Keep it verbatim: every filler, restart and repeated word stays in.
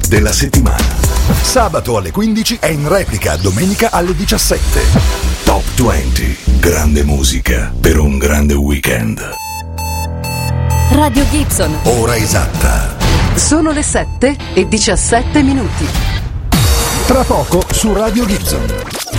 della settimana. Sabato alle quindici e in replica domenica alle diciassette. Top venti. Grande musica per un grande weekend. Radio Gibson. Ora esatta. Sono le sette e diciassette minuti. Tra poco su Radio Gibson.